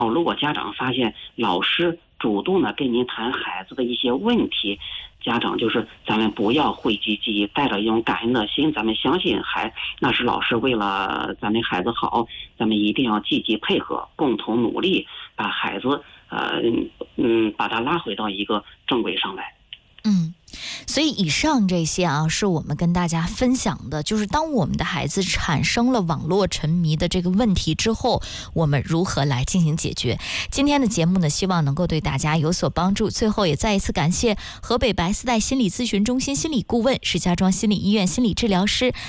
如果家长发现老师主动的跟您谈孩子的一些问题，家长就是咱们不要讳疾忌医，带着一种感恩的心，咱们相信那是老师为了咱们孩子好，咱们一定要积极配合，共同努力，把孩子把他拉回到一个正轨上来。 所以以上这些是我们跟大家分享的，就是当我们的孩子产生了网络沉迷的这个问题之后，我们如何来进行解决。今天的节目呢，希望能够对大家有所帮助。最后也再一次感谢河北白丝带心理咨询中心心理顾问、石家庄心理医院心理治疗师